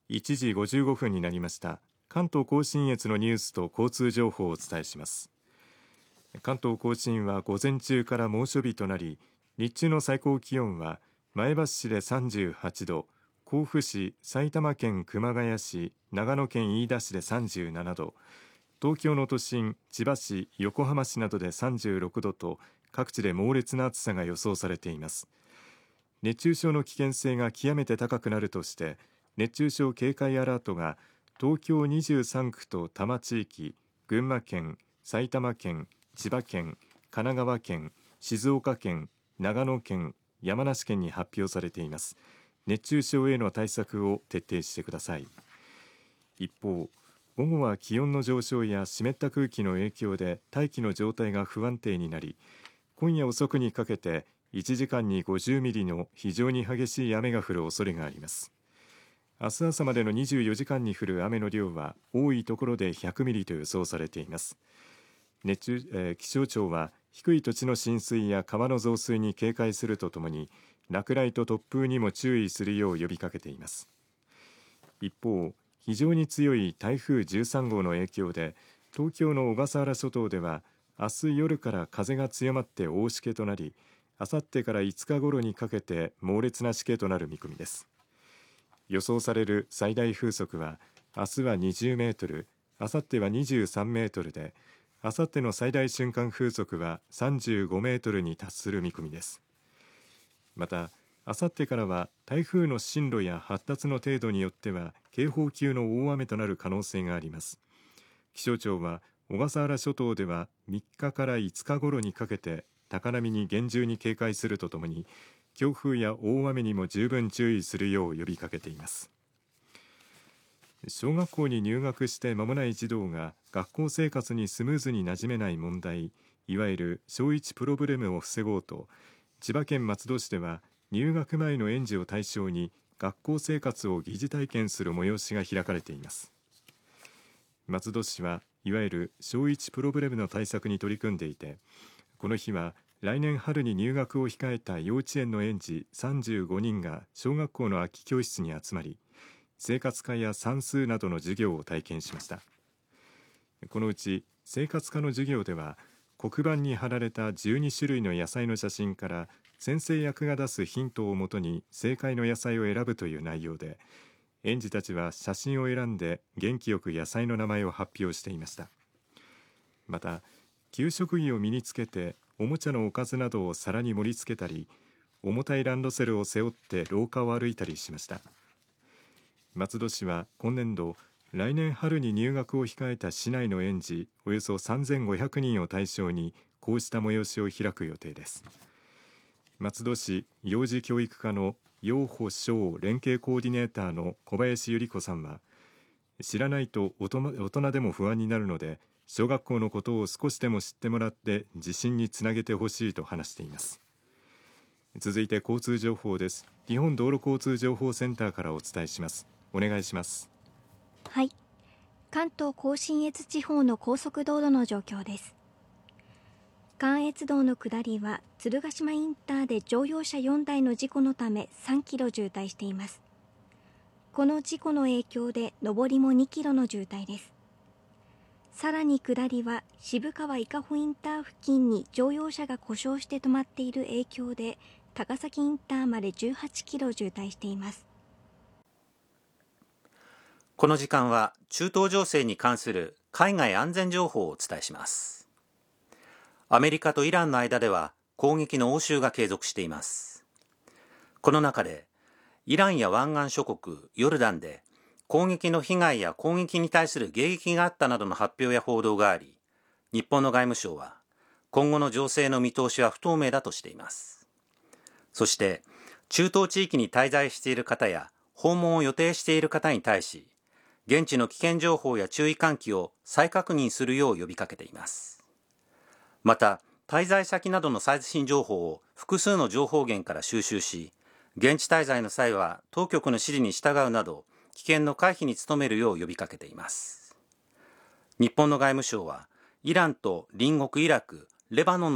1時55分になりました。関東甲信越のニュースと交通情報をお伝えします。関東甲信は午前中から猛暑日となり、日中の最高気温は前橋市で38度、甲府市、埼玉県熊谷市、長野県飯田市で37度、東京の都心、千葉市、横浜市などで36度と各地で猛烈な暑さが予想されています。熱中症の危険性が極めて高くなるとして熱中症警戒アラートが東京23区と多摩地域、群馬県、埼玉県、千葉県、神奈川県、静岡県、長野県、山梨県に発表されています。熱中症への対策を徹底してください。一方、午後は気温の上昇や湿った空気の影響で大気の状態が不安定になり、今夜遅くにかけて1時間に50ミリの非常に激しい雨が降る恐れがあります。明日朝までの24時間に降る雨の量は多いところで100ミリと予想されています。気象庁は低い土地の浸水や川の増水に警戒するとともに落雷と突風にも注意するよう呼びかけています。一方、非常に強い台風13号の影響で東京の小笠原諸島では明日夜から風が強まって大しけとなり、あさってから5日頃にかけて猛烈なしけとなる見込みです。予想される最大風速は明日は20メートル、あさっては23メートルで、あさっての最大瞬間風速は35メートルに達する見込みです。また、あさってからは台風の進路や発達の程度によっては警報級の大雨となる可能性があります。気象庁は小笠原諸島では3日から5日頃にかけて高波に厳重に警戒するとともに強風や大雨にも十分注意するよう呼びかけています。小学校に入学して間もない児童が学校生活にスムーズに馴染めない問題、いわゆる小1プロブレムを防ごうと、千葉県松戸市では入学前の園児を対象に学校生活を疑似体験する催しが開かれています。松戸市はいわゆる小1プロブレムの対策に取り組んでいて、この日は来年春に入学を控えた幼稚園の園児35人が小学校の空き教室に集まり、生活科や算数などの授業を体験しました。このうち生活科の授業では黒板に貼られた12種類の野菜の写真から先生役が出すヒントをもとに正解の野菜を選ぶという内容で、園児たちは写真を選んで元気よく野菜の名前を発表していました。また、給食着を身につけておもちゃのおかずなどを皿に盛り付けたり、重たいランドセルを背負って廊下を歩いたりしました。松戸市は今年度、来年春に入学を控えた市内の園児およそ3500人を対象にこうした催しを開く予定です。松戸市幼児教育課の幼保小連携コーディネーターの小林由里子さんは、知らないと大人でも不安になるので、小学校のことを少しでも知ってもらって自信につなげてほしいと話しています。続いて交通情報です。日本道路交通情報センターからお伝えします。お願いします。 はい、関東甲信越地方の高速道路の状況です。関越道の下りは鶴ヶ島インターで乗用車4台の事故のため3キロ渋滞しています。この事故の影響で上りも2キロの渋滞です。さらに下りは渋川伊香保インター付近に乗用車が故障して止まっている影響で高崎インターまで18キロ渋滞しています。 この時間は中東情勢に関する海外安全情報をお伝えします。アメリカとイランの間では攻撃の応酬が継続しています。この中でイランや湾岸諸国ヨルダンで攻撃の被害や攻撃に対する迎撃があったなどの発表や報道があり、日本の外務省は今後の情勢の見通しは不透明だとしています。そして中東地域に滞在している方や訪問を予定している方に対し、現地の危険情報や注意喚起を再確認するよう呼びかけています。また、滞在先などの最新情報を複数の情報源から収集し、現地滞在の際は当局の指示に従うなど、危険の回避に努めるよう呼びかけています。日本の外務省は、イランと隣国イラク、レバノンの